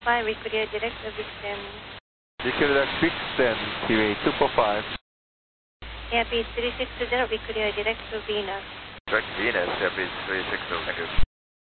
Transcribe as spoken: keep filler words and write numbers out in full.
five, we clear direct to Vixen. We clear direct Vixen, T V A two four five. Airbus three six zero, we clear direct to Venus. Direct Venus, Airbus three six zero, thank you.